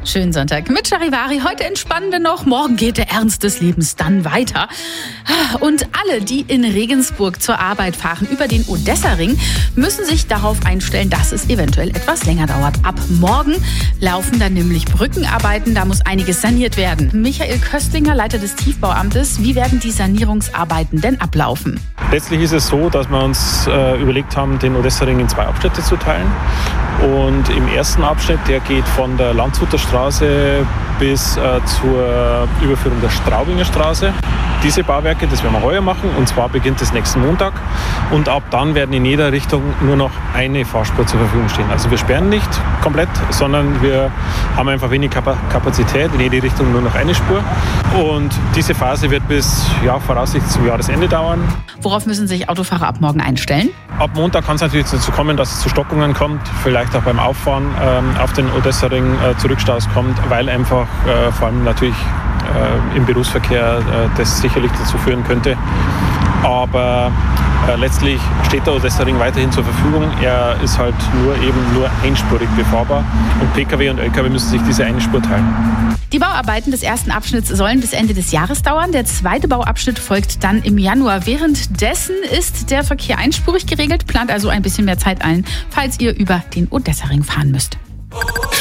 Schönen Sonntag mit Charivari. Heute entspannen wir noch. Morgen geht der Ernst des Lebens dann weiter. Und alle, die in Regensburg zur Arbeit fahren über den Odessa-Ring, müssen sich darauf einstellen, dass es eventuell etwas länger dauert. Ab morgen laufen dann nämlich Brückenarbeiten. Da muss einiges saniert werden. Michael Köstlinger, Leiter des Tiefbauamtes. Wie werden die Sanierungsarbeiten denn ablaufen? Letztlich ist es so, dass wir uns überlegt haben, den Odessa-Ring in 2 Abschnitte zu teilen. Und im ersten Abschnitt, der geht von der Landshuter Straße bis zur Überführung der Straubinger Straße. Diese Bauwerke, das werden wir heuer machen, und zwar beginnt es nächsten Montag. Und ab dann werden in jeder Richtung nur noch eine Fahrspur zur Verfügung stehen. Also wir sperren nicht komplett, sondern wir haben einfach wenig Kapazität, in jede Richtung nur noch eine Spur. Und diese Phase wird bis voraussichtlich zum Jahresende dauern. Worauf müssen sich Autofahrer ab morgen einstellen? Ab Montag kann es natürlich dazu kommen, dass es zu Stockungen kommt, vielleicht auch beim Auffahren auf den Odessa-Ring zu Rückstaus kommt, weil einfach vor allem natürlich im Berufsverkehr das sicherlich dazu führen könnte. Aber letztlich steht der Odessa-Ring weiterhin zur Verfügung. Er ist halt nur einspurig befahrbar und Pkw und Lkw müssen sich diese eine Spur teilen. Die Bauarbeiten des ersten Abschnitts sollen bis Ende des Jahres dauern. Der zweite Bauabschnitt folgt dann im Januar. Währenddessen ist der Verkehr einspurig geregelt, plant also ein bisschen mehr Zeit ein, falls ihr über den Odessa-Ring fahren müsst.